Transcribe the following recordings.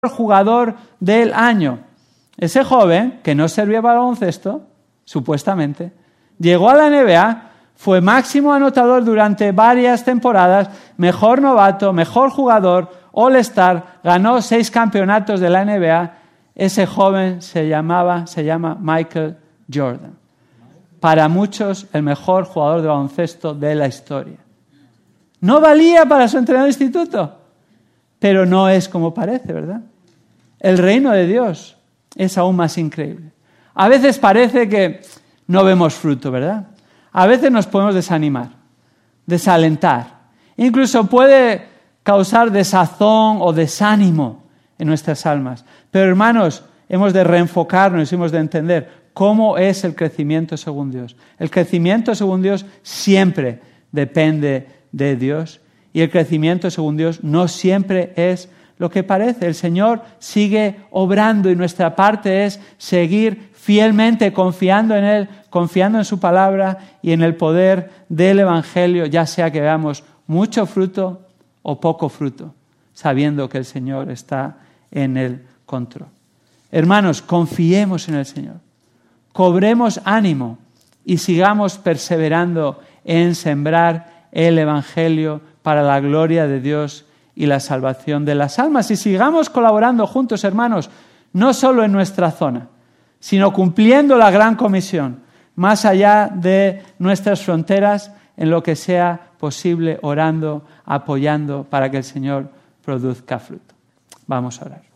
jugador del año. Ese joven, que no servía para baloncesto, supuestamente, llegó a la NBA, fue máximo anotador durante varias temporadas, mejor novato, mejor jugador, All-Star, ganó 6 campeonatos de la NBA. Ese joven se llama Michael Jordan. Para muchos, el mejor jugador de baloncesto de la historia. No valía para su entrenador de instituto, pero no es como parece, ¿verdad? El reino de Dios es aún más increíble. A veces parece que no vemos fruto, ¿verdad? A veces nos podemos desanimar, desalentar. Incluso puede causar desazón o desánimo en nuestras almas. Pero hermanos, hemos de reenfocarnos y hemos de entender cómo es el crecimiento según Dios. El crecimiento según Dios siempre depende de Dios. Y el crecimiento según Dios no siempre es lo que parece. El Señor sigue obrando y nuestra parte es seguir fielmente confiando en Él, confiando en su palabra y en el poder del Evangelio, ya sea que veamos mucho fruto o poco fruto, sabiendo que el Señor está en el control. Hermanos, confiemos en el Señor, cobremos ánimo y sigamos perseverando en sembrar el Evangelio para la gloria de Dios y la salvación de las almas. Y sigamos colaborando juntos, hermanos, no solo en nuestra zona, sino cumpliendo la gran comisión, más allá de nuestras fronteras, en lo que sea posible, orando, apoyando para que el Señor produzca fruto. Vamos a orar.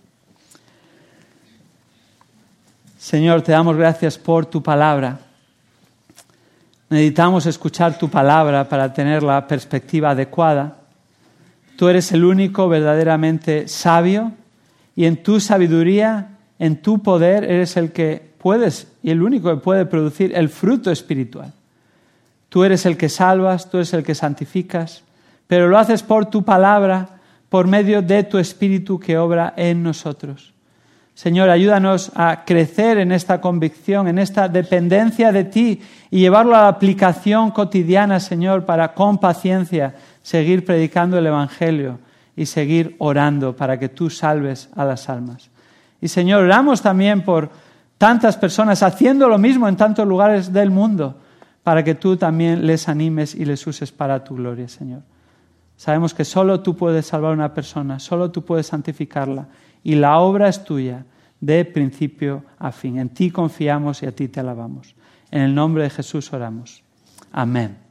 Señor, te damos gracias por tu palabra. Necesitamos escuchar tu palabra para tener la perspectiva adecuada. Tú eres el único verdaderamente sabio y en tu sabiduría, en tu poder, eres el que puedes y el único que puede producir el fruto espiritual. Tú eres el que salvas, tú eres el que santificas, pero lo haces por tu palabra, por medio de tu Espíritu que obra en nosotros. Señor, ayúdanos a crecer en esta convicción, en esta dependencia de ti y llevarlo a la aplicación cotidiana, Señor, para con paciencia seguir predicando el Evangelio y seguir orando para que tú salves a las almas. Y Señor, oramos también por tantas personas haciendo lo mismo en tantos lugares del mundo, para que tú también les animes y les uses para tu gloria, Señor. Sabemos que solo tú puedes salvar a una persona, solo tú puedes santificarla, y la obra es tuya de principio a fin. En ti confiamos y a ti te alabamos. En el nombre de Jesús oramos. Amén.